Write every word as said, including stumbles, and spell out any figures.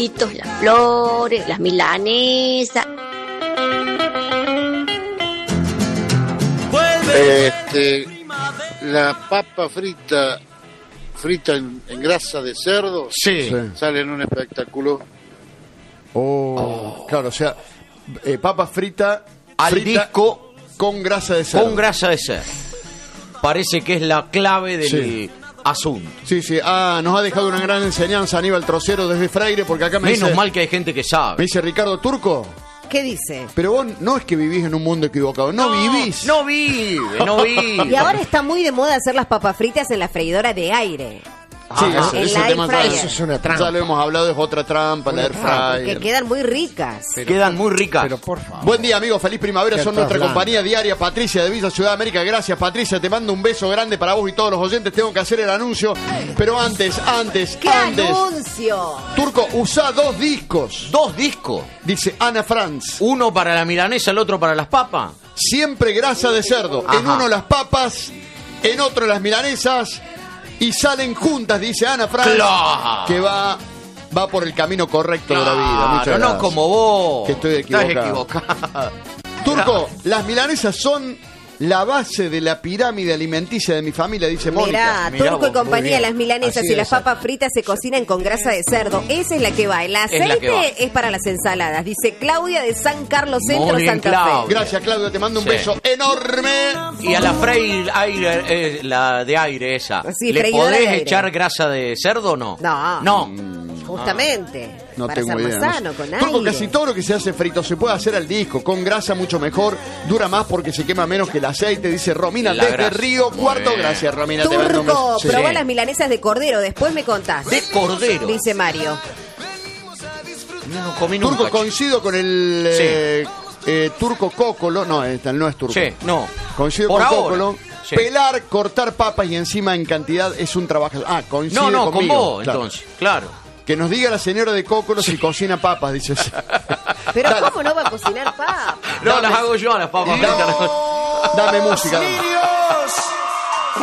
fritos, las flores, las milanesas. Este, la papa frita, frita en, en grasa de cerdo, Sí. Sí. sale en un espectáculo. Oh, Oh. claro, o sea, eh, papa frita Al frita disco con grasa de cerdo. con grasa de cerdo. Parece que es la clave del Sí. asunto. Sí, sí. Ah, nos ha dejado una gran enseñanza Aníbal Trocero desde Freire, porque acá me Menos dice, mal que hay gente que me sabe. dice Ricardo Turco, ¿Qué dice? pero vos no es que vivís en un mundo equivocado, no, vivís. No vive, no vive. Y ahora está muy de moda hacer las papas fritas en la freidora de aire. Sí, Ajá. ese, En ese la tema air ya, fryer. Eso es una trampa. ya lo hemos hablado, es otra trampa, la air Que fryer. quedan muy ricas. Quedan muy ricas. Pero por favor. Buen día, amigos. Feliz primavera. ¿Qué Son estás nuestra hablando? compañía diaria. Patricia de Villa Ciudad América. Gracias, Patricia. Te mando un beso grande para vos y todos los oyentes. Tengo que hacer el anuncio. Pero antes, antes, ¡Qué antes. anuncio! Turco, usa dos discos. Dos discos. Dice Ana Franz. Uno para la milanesa, el otro para las papas. Siempre grasa de cerdo. En Ajá. uno las papas, en otro las milanesas. Y salen juntas, dice Ana Franz. Claro. Que va, va por el camino correcto de la vida. Muchas Claro, no gracias. como vos. Que estoy Estás equivocado. equivocado. Turco, las milanesas son la base de la pirámide alimenticia de mi familia, dice Mónica. Mirá, Mirá Turco y vos, muy compañía, bien. las milanesas Así y las debe ser. papas fritas se cocinan con grasa de cerdo. Esa es la que va. El la que aceite va. es para las ensaladas. Dice Claudia de San Carlos Muy Centro, bien, Santa Claudia. Fe. Gracias, Claudia, te mando un Sí. beso enorme. Y a la freír aire, eh, la de aire esa, Sí, ¿le freidora podés de aire. echar grasa de cerdo o no? No. No. Justamente. No para tengo ser idea. más no sano, sé. con Turco, aire. casi todo lo que se hace frito se puede hacer al disco, con grasa mucho mejor, dura más porque se quema menos que el aceite, dice Romina La desde grasa. Río Muy Cuarto. bien. Gracias, Romina, te mando un Turco, beso. Sí. probá las milanesas de cordero, después me contás. De cordero. Dice Mario. No, no comí Turco, nunca. coincido con el Sí. eh, eh, Turco Cócolo, no, este no es Turco. Sí, no. Coincido Por con ahora. Cócolo. Sí. Pelar, cortar papas y encima en cantidad es un trabajo. Ah, coincide No, no, conmigo. con vos, Claro. entonces. Claro. Que nos diga la señora de Cócolo si cocina papas, dice. Pero Dale. ¿cómo no va a cocinar papas? No, Dame. las hago yo a las papas. Dame música. Dios.